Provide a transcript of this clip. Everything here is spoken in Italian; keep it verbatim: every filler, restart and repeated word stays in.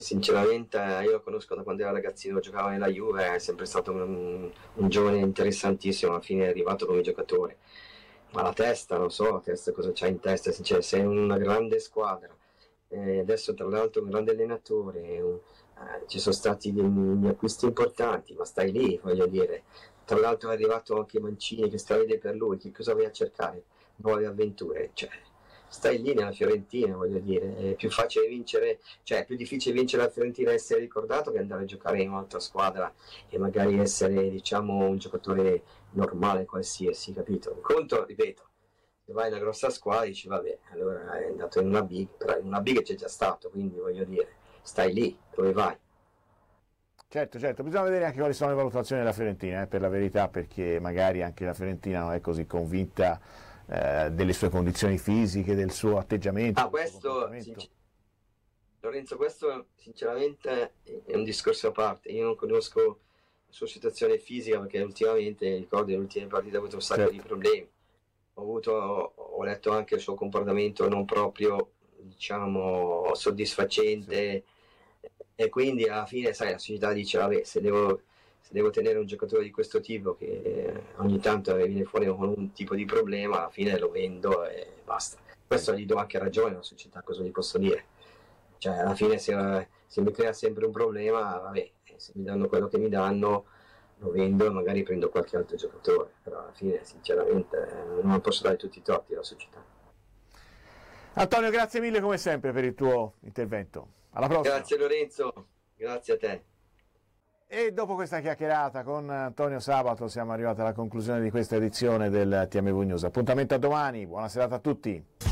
Sinceramente io lo conosco da quando era ragazzino, giocava nella Juve, è sempre stato un, un giovane interessantissimo, alla fine è arrivato come giocatore. Ma la testa, non so, la testa cosa c'ha in testa, cioè, sei una grande squadra, eh, adesso tra l'altro un grande allenatore, un- eh, ci sono stati degli acquisti importanti, ma stai lì, voglio dire. Tra l'altro è arrivato anche Mancini che sta a vedere per lui, che cosa vai a cercare? Nuove avventure, cioè, stai lì nella Fiorentina, voglio dire, è più facile vincere, cioè è più difficile vincere la Fiorentina e essere ricordato che andare a giocare in un'altra squadra e magari essere, diciamo, un giocatore normale qualsiasi, capito? Un conto, ripeto, se vai in una grossa squadra dici vabbè, allora è andato in una big, però in una big c'è già stato, quindi voglio dire, stai lì, dove vai? Certo, certo, bisogna vedere anche quali sono le valutazioni della Fiorentina, eh, per la verità, perché magari anche la Fiorentina non è così convinta eh, delle sue condizioni fisiche, del suo atteggiamento, Ah, del suo questo, comportamento. sincer- Lorenzo, questo sinceramente è un discorso a parte, io non conosco la sua situazione fisica perché ultimamente, ricordo, nelle ultime partite ha avuto un sacco di Certo, problemi. Ho avuto, ho letto anche il suo comportamento non proprio, diciamo, sì, soddisfacente e quindi alla fine, sai, la società dice, vabbè, se devo, se devo tenere un giocatore di questo tipo che eh, ogni tanto viene fuori con un tipo di problema, alla fine lo vendo e basta. sì. Questo gli do anche ragione alla società, cosa gli posso dire? Cioè, alla fine se, se mi crea sempre un problema, vabbè, se mi danno quello che mi danno, lo vendo e magari prendo qualche altro giocatore, però alla fine sinceramente eh, non posso dare tutti i torti alla società. Antonio, grazie mille come sempre per il tuo intervento. Alla prossima. Grazie Lorenzo, grazie a te. E dopo questa chiacchierata con Antonio Sabato siamo arrivati alla conclusione di questa edizione del T M V News. Appuntamento a domani, buona serata a tutti.